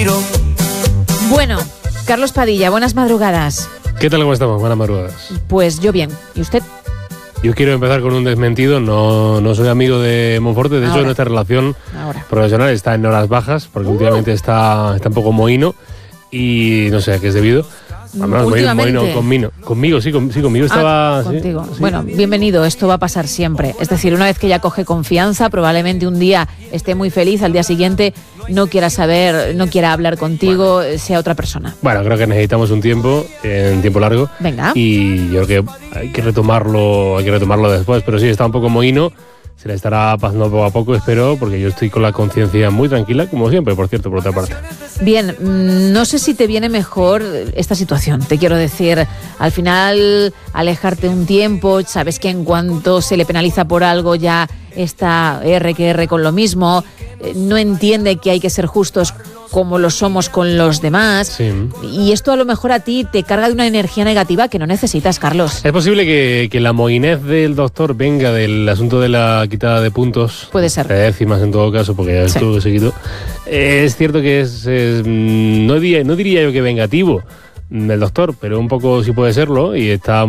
suspiro. Bueno, Carlos Padilla, buenas madrugadas. ¿Qué tal, cómo estamos? Buenas madrugadas. Pues yo bien. ¿Y usted? Yo quiero empezar con un desmentido. No soy amigo de Monforte. De hecho, nuestra relación profesional está en horas bajas, porque últimamente está un poco mohino. Y no sé a qué es debido. Además, mohino conmigo. Conmigo estaba... contigo. Sí. Bueno, bienvenido, esto va a pasar siempre. Es decir, una vez que ya coge confianza, probablemente un día esté muy feliz, al día siguiente no quiera hablar contigo, sea otra persona. Bueno, creo que necesitamos un tiempo largo. Venga. Y yo creo que hay que retomarlo después. Pero sí, está un poco mohino. Se le estará pasando poco a poco, espero, porque yo estoy con la conciencia muy tranquila, como siempre, por cierto, por otra parte. Bien, no sé si te viene mejor esta situación, te quiero decir, al final alejarte un tiempo, sabes que en cuanto se le penaliza por algo ya está R que R con lo mismo, no entiende que hay que ser justos como lo somos con los demás, sí. Y esto a lo mejor a ti te carga de una energía negativa que no necesitas, Carlos. Es posible que la mohinez del doctor venga del asunto de la quitada de puntos. Puede ser. De décimas en todo caso, porque ya es todo seguido. Es cierto que no diría yo que vengativo del doctor, pero un poco sí puede serlo, y está